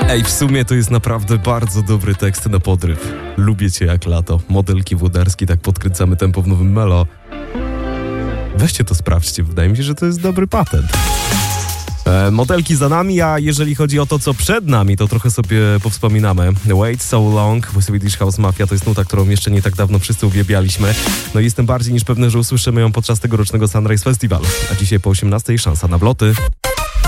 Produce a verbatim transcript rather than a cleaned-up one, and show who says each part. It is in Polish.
Speaker 1: Ej, w sumie to jest naprawdę bardzo dobry tekst na podryw. Lubię cię jak lato. Modelki Włodarski, tak podkręcamy tempo w nowym Melo. Weźcie to sprawdźcie, wydaje mi się, że to jest dobry patent. E, modelki za nami, a jeżeli chodzi o to, co przed nami, to trochę sobie powspominamy. Wait So Long, Swedish House Mafia, to jest nuta, którą jeszcze nie tak dawno wszyscy uwielbialiśmy. No i jestem bardziej niż pewny, że usłyszymy ją podczas tegorocznego Sunrise Festival. A dzisiaj po osiemnastej szansa na wloty.